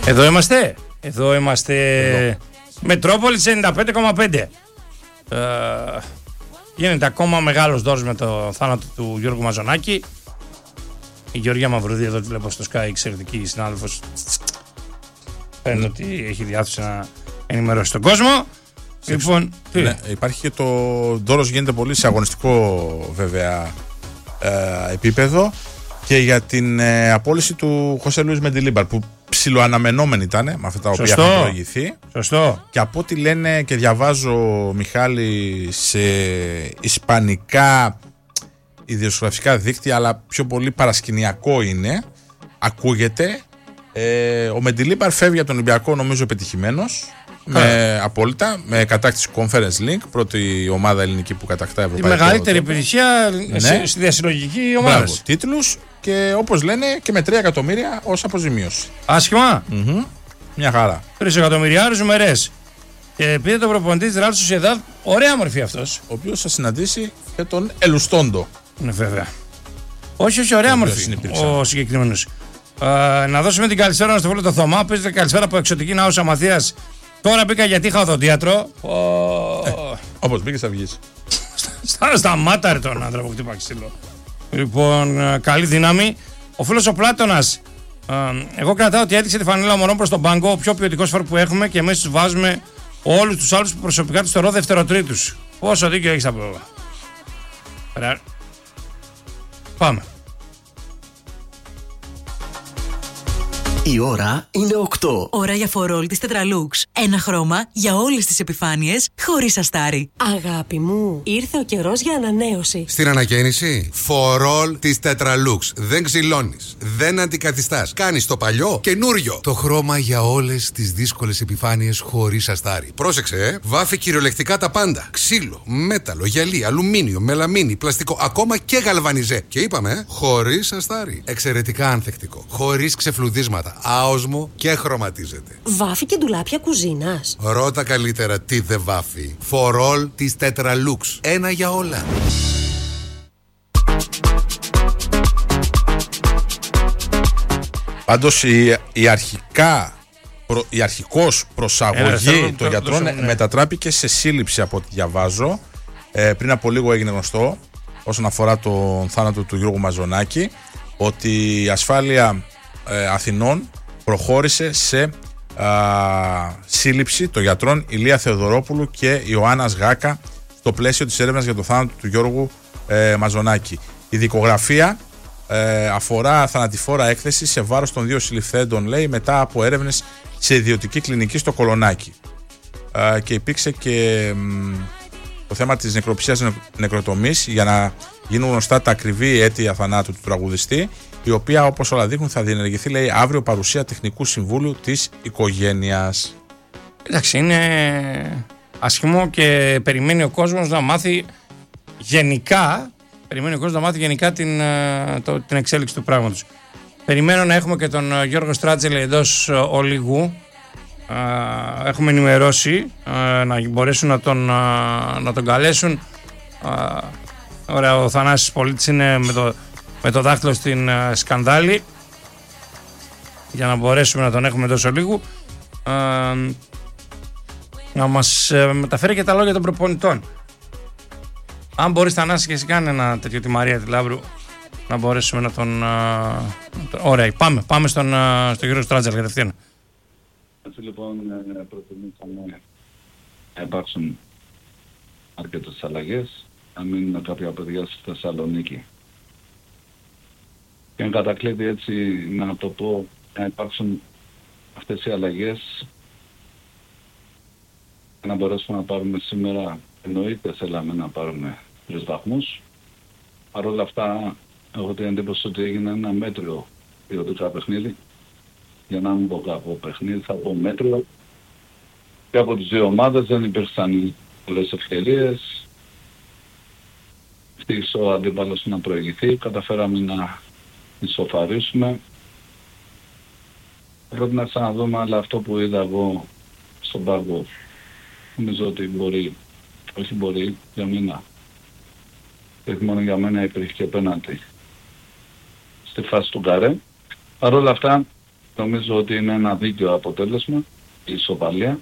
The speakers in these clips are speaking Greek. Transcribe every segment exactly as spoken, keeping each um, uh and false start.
Εδώ είμαστε. Εδώ είμαστε. Εδώ. Μετρόπολης ενενήντα πέντε κόμμα πέντε. Ε, γίνεται ακόμα μεγάλος δώρος με το θάνατο του Γιώργου Μαζονάκη. Η Γεωργία Μαυρουδή εδώ τη βλέπω στο Sky, εξαιρετική συνάδελφος. Φαίνεται mm. ότι έχει διάθεση να ενημερώσει τον κόσμο. Λοιπόν, ναι, υπάρχει και το δώρος, γίνεται πολύ σε αγωνιστικό βέβαια ε, επίπεδο και για την ε, απόλυση του Χωσέ Λουίς Μεντιλίμπαρ που ψιλοαναμενόμενη ήταν με αυτά τα οποία Σωστό. έχουν προηγηθεί. Σωστό. Και από ό,τι λένε και διαβάζω, Μιχάλη, σε ισπανικά ιδιοσιογραφικά δίκτυα, αλλά πιο πολύ παρασκηνιακό είναι, ακούγεται, ε, ο Μεντιλίμπαρ φεύγει από τον Ολυμπιακό νομίζω επιτυχημένος. Με, απόλυτα, με κατάκτηση Conference League, πρώτη ομάδα ελληνική που κατακτά ευρωπαϊκό. Η μεγαλύτερη επιτυχία ναι. στη διασυλλογική ομάδα. Μπράβο, τίτλους και όπως λένε και με τρία εκατομμύρια ως αποζημίωση. Άσχημα. Mm-hmm. Μια χαρά. τρεις εκατομμυριάρους μερές. Και πήρε τον προπονητή της Real Sociedad, ωραία μορφή αυτός. Ο οποίος θα συναντήσει και τον Ελουστόντο. Ναι, βέβαια. Όχι, όχι, ωραία μορφή ο συγκεκριμένος. Ε, να δώσουμε την καλησπέρα στο φίλο το Θωμά. Παίζετε καλησπέρα από εξωτική Ναός Αμαθίας. Τώρα μπήκα γιατί είχα οδοντίατρο. Ε, όπως μπήκες θα βγεις. Στα, στα μάταρε τον άντρα που χτύπα ξύλο. Λοιπόν, καλή δύναμη. Ο φίλος ο Πλάτωνας. Ε, εγώ κρατάω ότι έδειξε τη φανέλα μωρών προς τον πάγκο. Ο πιο ποιοτικός φόρ που έχουμε και εμείς τους βάζουμε όλους τους άλλους που προσωπικά τους θεωρώ δευτεροτρίτους. Πόσο δίκιο έχεις από εδώ. Ωραία. Πάμε. Η ώρα είναι οκτώ. Ώρα για φορόλ της Τετραλούξ. Ένα χρώμα για όλες τις επιφάνειες, χωρίς αστάρι. Αγάπη μου, ήρθε ο καιρός για ανανέωση. Στην ανακαίνιση, φορόλ της Τετραλούξ. Δεν ξυλώνεις, δεν αντικαθιστάς. Κάνεις το παλιό καινούριο. Το χρώμα για όλες τις δύσκολες επιφάνειες, χωρίς αστάρι. Πρόσεξε, ε. Βάφει κυριολεκτικά τα πάντα. Ξύλο, μέταλλο, γυαλί, αλουμίνιο, μελαμίνι, πλαστικό, ακόμα και γαλβανιζέ. Και είπαμε, ε, χωρίς αστάρι. Εξαιρετικά ανθεκτικό. Χωρίς ξεφλουδίσματα. Άοσμο και χρωματίζεται. Βάφει και ντουλάπια κουζίνας. Ρώτα καλύτερα τι δεν βάφει. Φορόλ της Τετραλούξ. Ένα για όλα. Πάντως η, η αρχικά προ, η αρχικός προσαγωγή των γιατρών ναι. μετατράπηκε σε σύλληψη από ό,τι διαβάζω. Ε, πριν από λίγο έγινε γνωστό όσον αφορά τον θάνατο του Γιώργου Μαζονάκη ότι η ασφάλεια Ε, Αθηνών προχώρησε σε α, σύλληψη των γιατρών Ηλία Θεοδωρόπουλου και Ιωάννας Γάκα στο πλαίσιο της έρευνας για το θάνατο του Γιώργου ε, Μαζονάκη. Η δικογραφία ε, αφορά θανατηφόρα έκθεση σε βάρος των δύο συλληφθέντων, λέει, μετά από έρευνες σε ιδιωτική κλινική στο Κολονάκι. Ε, και υπήρξε και μ, το θέμα της νεκροψίας νεκροτομής για να γίνουν γνωστά τα ακριβή αίτια θανάτου του τραγουδιστή, η οποία όπως όλα δείχνουν θα διενεργηθεί, λέει, αύριο παρουσία τεχνικού συμβούλου της οικογένειας. Εντάξει, είναι ασχημό και περιμένει ο κόσμος να μάθει γενικά, περιμένει ο κόσμος να μάθει γενικά την, το, την εξέλιξη του πράγματος. Περιμένω να έχουμε και τον Γιώργο Στράτζελη εντός ολίγου. Έχουμε ενημερώσει να μπορέσουν να τον, να τον καλέσουν. Ωραία, ο Θανάσης Πολίτης είναι με το με το δάχτυλο στην uh, σκανδάλη για να μπορέσουμε να τον έχουμε τόσο λίγο uh, να μας uh, μεταφέρει και τα λόγια των προπονητών. Αν μπορείς, Θανάση, και εσύ κάνε ένα τέτοιο τη Μαρία τη Λαύρου να μπορέσουμε να τον uh, το... ωραία, πάμε, πάμε στον, uh, στον κύριο Στράτζελ κατευθείαν. Έτσι λοιπόν προτιμήσαμε να υπάρξουν αρκετές αλλαγές, να μείνουν κάποια παιδιά στη Θεσσαλονίκη. Και εν κατακλείδη, έτσι να το πω, να υπάρξουν αυτές οι αλλαγές και να μπορέσουμε να πάρουμε σήμερα, εννοείται θέλαμε να πάρουμε τρεις βαθμούς. Παρ' όλα αυτά έχω την εντύπωση ότι έγινε ένα μέτριο ποιοτικά παιχνίδι. Για να μην πω κάπου παιχνίδι, θα πω μέτριο. Και από τις δύο ομάδες δεν υπήρξαν πολλές ευκαιρίες. Ευτύχησε ο αντίπαλος να προηγηθεί, καταφέραμε να ισοφαρίσουμε. Πρέπει να ξαναδούμε, αλλά αυτό που είδα εγώ στον πάγκο νομίζω ότι μπορεί, όχι μπορεί, για μένα, όχι μόνο για μένα, υπήρχε και πέναντι στη φάση του Καρέ. Παρ' όλα αυτά Νομίζω ότι είναι ένα δίκαιο αποτέλεσμα, η ισοπαλία.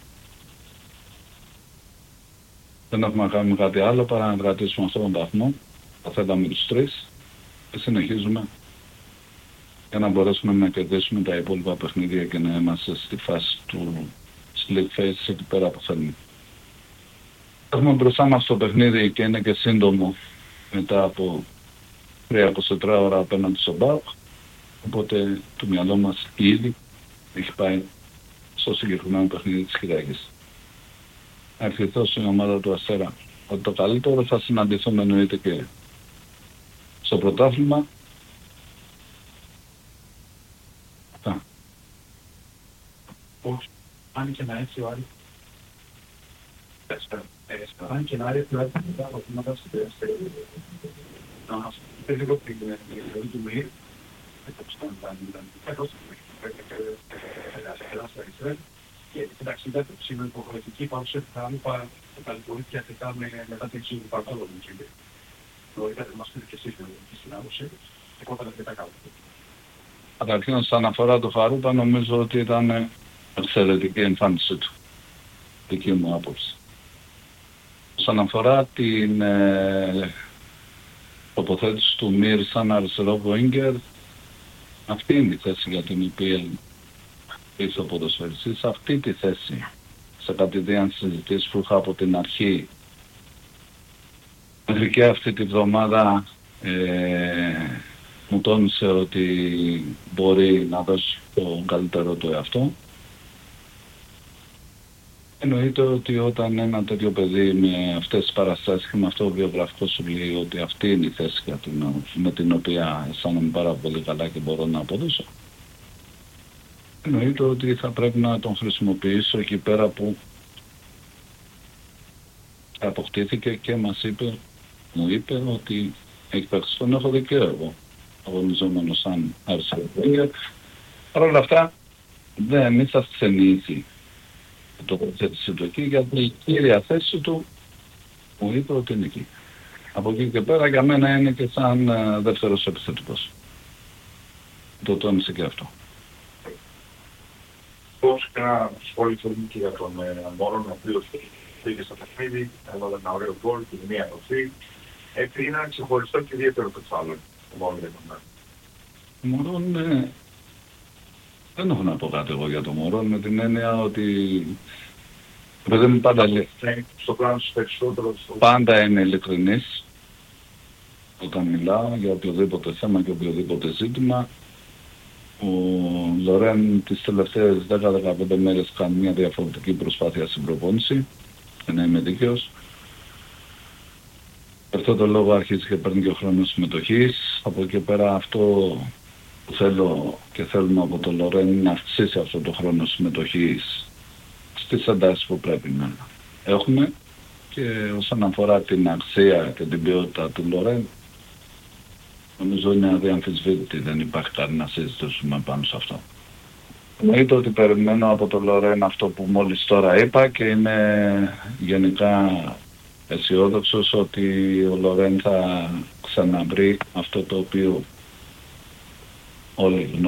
Δεν έχουμε κάνει κάτι άλλο παρά να κρατήσουμε αυτόν τον βαθμό. Θα θέλαμε τους τρεις και συνεχίζουμε για να μπορέσουμε να κερδίσουμε τα υπόλοιπα παιχνίδια και να είμαστε στη φάση του split phase εκεί πέρα που θέλουμε. Έχουμε μπροστά μας το παιχνίδι και είναι και σύντομο μετά από τρία είκοσι τέσσερις ώρα απέναντι στον ΠΑΟΚ, οπότε το μυαλό μας ήδη έχει πάει στο συγκεκριμένο παιχνίδι της Κυριακής. Να ευχηθώ στην ομάδα του Αστέρα ότι το καλύτερο, θα συναντηθούμε εννοείται και στο πρωτάθλημα. Αυτά. Αν και να έτσι ο Άρης αν και να έρθει ο Άρης μετά από την ομάδα στην να μας πει λίγο την επιλογή του Μιρ και εντάξει, δεν είναι υποχρεωτική παρουσία που θα είπα ταλαιπωρήθηκε αρκετά μετά την εξήγηση του Παρτόλου. Το είπατε μας πείτε και εσείς τη συνάδοση, εγώ θα αρκετά καλό. Καταρχήν, όσον αφορά το Χαρούπα, νομίζω ότι ήταν εξαιρετική εμφάνιση του. Δική μου άποψη. Όσον αφορά την ε, τοποθέτηση του Μιρ σαν αριστερό winger, αυτή είναι η θέση για την οποία είσαι ο ποδοσφαιριστής. Αυτή τη θέση, σε κατηδίαν συζητήσεις που είχα από την αρχή, μέχρι και αυτή τη βδομάδα ε, μου τόνισε ότι μπορεί να δώσει το καλύτερο του εαυτό. Εννοείται ότι όταν ένα τέτοιο παιδί με αυτές τις παραστάσεις και με αυτό το βιογραφικό σου λέει ότι αυτή είναι η θέση για την, με την οποία αισθάνομαι πάρα πολύ καλά και μπορώ να αποδώσω, εννοείται ότι θα πρέπει να τον χρησιμοποιήσω εκεί πέρα που αποκτήθηκε και μας είπε, μου είπε ότι έχει παίξει τον έχω δικαίω εγώ αγωνιζόμενο σαν αριστερό winger. Παρ' όλα αυτά δεν είσαστε ξενήθη το τοποθέτηση του εκεί, γιατί η κύρια θέση του μου είπε ότι είναι εκεί. Από εκεί και πέρα για μένα είναι και σαν uh, δεύτερος επιθετικός. Το τόνισε και αυτό. Πώς ένα σχόλιο θέλουμε και για τον Μωρόν, ο οποίος πήγε στο παιχνίδι, έβαλε ένα ωραίο γκολ, την μία δοση. Έτσι είναι ένα ξεχωριστό και ιδιαίτερο πετσάλο. Ο Μωρόν, ε, δεν έχω να πω κάτι εγώ για τον Μωρόν, με την έννοια ότι παιδί μου πάντα, στο πλάνο στους περισσότερους, πάντα είναι ειλικρινής όταν μιλάω για οποιοδήποτε θέμα και οποιοδήποτε ζήτημα. Ο Λορέν τις τελευταίες δέκα με δεκαπέντε μέρες κάνει μια διαφορετική προσπάθεια στην προπόνηση, και να είμαι δίκαιος. Γι' αυτό το λόγο αρχίζει και παίρνει και ο χρόνος συμμετοχής. Από εκεί πέρα αυτό που θέλω και θέλουμε από τον Λορέν είναι να αυξήσει αυτό το χρόνο συμμετοχής στις εντάσεις που πρέπει να έχουμε, και όσον αφορά την αξία και την ποιότητα του Λορέν, νομίζω είναι αδιαμφισβήτητη, δεν υπάρχει κάτι να συζητήσουμε πάνω σε αυτό. Εννοείται ότι περιμένω από τον Λορέν αυτό που μόλις τώρα είπα και είμαι γενικά αισιόδοξος ότι ο Λορέν θα ξαναβρει αυτό το οποίο όλοι γνωρίζουν.